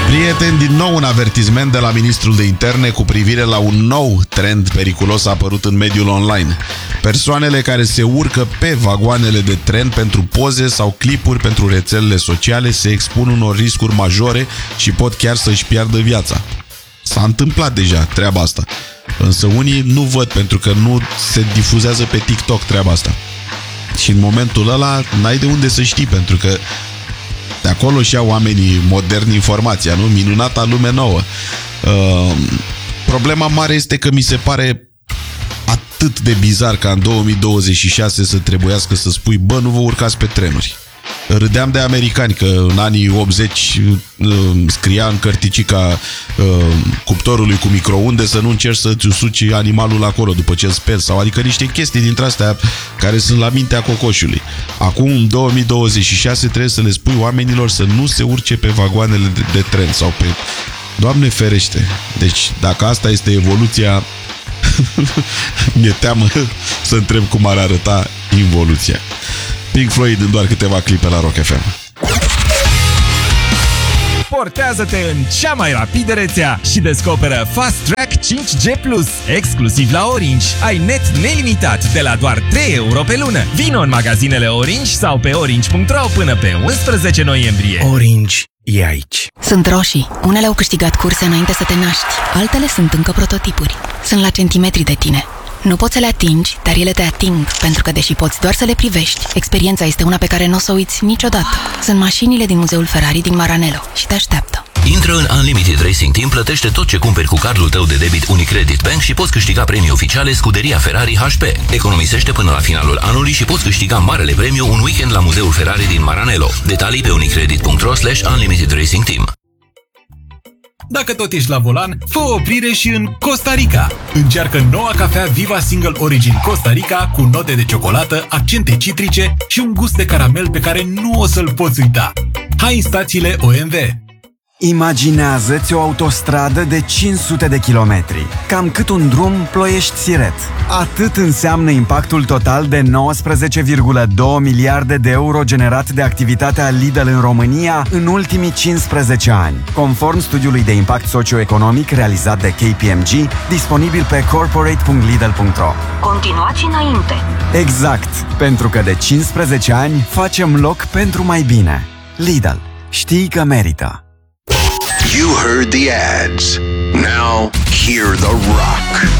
Prieteni, din nou un avertisment de la ministrul de interne cu privire la un nou trend periculos apărut în mediul online. Persoanele care se urcă pe vagoanele de tren pentru poze sau clipuri pentru rețelele sociale se expun unor riscuri majore și pot chiar să-și piardă viața. S-a întâmplat deja treaba asta, însă unii nu văd pentru că nu se difuzează pe TikTok treaba asta. Și în momentul ăla n-ai de unde să știi, pentru că de acolo și-au oamenii moderni informația, nu? Minunata lume nouă. Problema mare este că mi se pare atât de bizar ca în 2026 să trebuiască să spui: bă, nu vă urcați pe trenuri. Râdeam de americani că în anii 80 scria în cărticica cuptorului cu microunde să nu încerci să-ți usuci animalul acolo după ce îl speli, sau adică niște chestii dintre astea care sunt la mintea cocoșului. Acum, în 2026, trebuie să le spui oamenilor să nu se urce pe vagoanele de tren sau pe... Doamne ferește! Deci, dacă asta este evoluția, mi-e teamă să întreb cum ar arăta involuția. Pink Floyd în doar câteva clipe la Rock FM. Portează-te în cea mai rapidă rețea și descoperă Fast Track 5G+, exclusiv la Orange. Ai net nelimitat de la doar 3 euro pe lună. Vino în magazinele Orange sau pe orange.ro până pe 11 noiembrie. Orange e aici. Sunt roșii. Unele au câștigat curse înainte să te naști. Altele sunt încă prototipuri. Sunt la centimetri de tine. Nu poți să le atingi, dar ele te ating, pentru că deși poți doar să le privești, experiența este una pe care nu o să o uiți niciodată. Sunt mașinile din Muzeul Ferrari din Maranello și te așteaptă. Intră în Unlimited Racing Team, plătește tot ce cumperi cu cardul tău de debit Unicredit Bank și poți câștiga premii oficiale Scuderia Ferrari HP. Economisește până la finalul anului și poți câștiga marele premiu un weekend la Muzeul Ferrari din Maranello. Detalii pe unicredit.ro/Unlimited Racing Team. Dacă tot ești la volan, fă o oprire și în Costa Rica. Încearcă noua cafea Viva Single Origin Costa Rica cu note de ciocolată, accente citrice și un gust de caramel pe care nu o să-l poți uita. Hai în stațiile OMV! Imaginează-ți o autostradă de 500 de kilometri, cam cât un drum Ploiești-Siret. Atât înseamnă impactul total de 19,2 miliarde de euro generat de activitatea Lidl în România în ultimii 15 ani, conform studiului de impact socioeconomic realizat de KPMG, disponibil pe corporate.lidl.ro. Continuați înainte! Exact, pentru că de 15 ani facem loc pentru mai bine. Lidl. Știi că merită! You heard the ads. Now hear the rock.